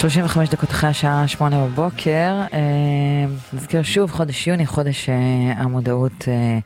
35 דקות אחרי השעה 8 בבוקר. נזכיר שוב, חודש יוני, חודש המודעות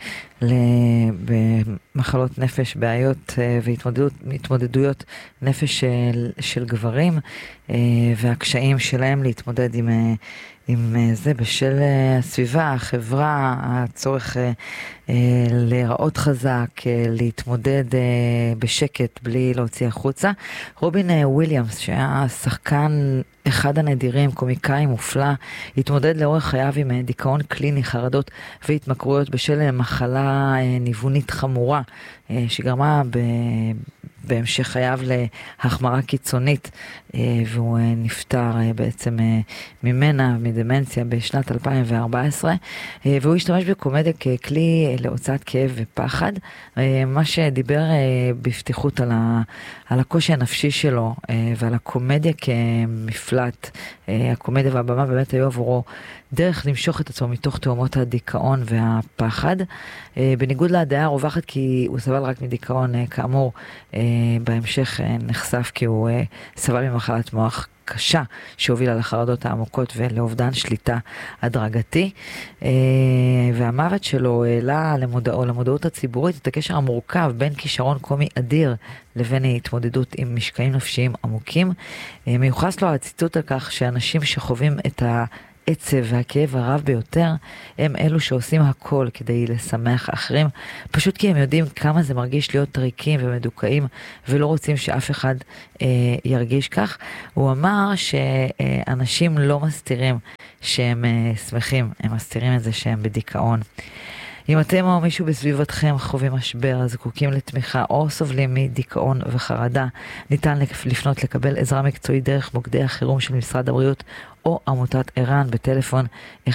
במחלות נפש, בעיות והתמודדויות נפש של גברים והקשיים שלהם להתמודד עם זה בשל הסביבה, החברה, הצורך להיראות חזק, להתמודד בשקט בלי להוציא החוצה. רובין וויליאמס, שהיה שחקן אחד הנדירים, קומיקאי מופלא, התמודד לאורך חייו עם דיכאון קליני, חרדות והתמכרויות בשל מחלה ניוונית חמורה, שגרמה בהמשך חייו להחמרה קיצונית, והוא נפטר בעצם ממנה, מדמנציה, בשנת 2014, והוא השתמש בקומדיה ככלי להוצאת כאב ופחד, מה שדיבר בפתיחות על הקושי הנפשי שלו, ועל הקומדיה כמפלט. הקומדיה והבמה באמת היו עבורו דרך למשוך את עצמו מתוך תאומות הדיכאון והפחד, בניגוד לדעה הרווחת כי הוא סבל רק מדיכאון. כאמור, בהמשך נחשף כי הוא סבל ממחלת מוח קשה שהובילה לחרדות העמוקות ולאובדן שליטה הדרגתי, והמוות שלו העלה למודעות הציבורית את הקשר המורכב בין כישרון קומי אדיר לבין התמודדות עם משקעים נפשיים עמוקים. מיוחס לו הציטוט על כך שאנשים שחווים את העצב והכאב הרב ביותר הם אלו שעושים הכל כדי לשמח אחרים, פשוט כי הם יודעים כמה זה מרגיש להיות ריקים ומדוכאים ולא רוצים שאף אחד ירגיש כך. הוא אמר שאנשים לא מסתירים שהם שמחים, הם מסתירים את זה שהם בדיכאון. אם אתם או מישהו בסביבתכם חווים משבר, זקוקים לתמיכה או סובלים מדיכאון וחרדה, ניתן לפנות לקבל עזרה מקצועית דרך מוקדי החירום של משרד הבריאות או עמותת ערן בטלפון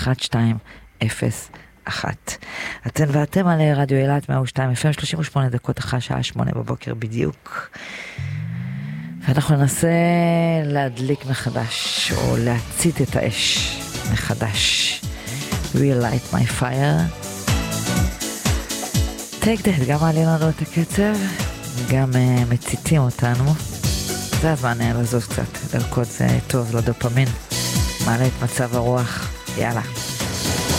1201. אתן ואתם על רדיו אילת 102 FM, 38 דקות אחרי שעה 8 בבוקר בדיוק. ואנחנו ננסה להדליק מחדש או להצית את האש מחדש. Relight my fire. Take that, גם מעלים לנו את הקצב, גם מציתים אותנו. זה הזמן לזוז קצת, לרקוד זה טוב לדופמין, מעלה את מצב הרוח, יאללה.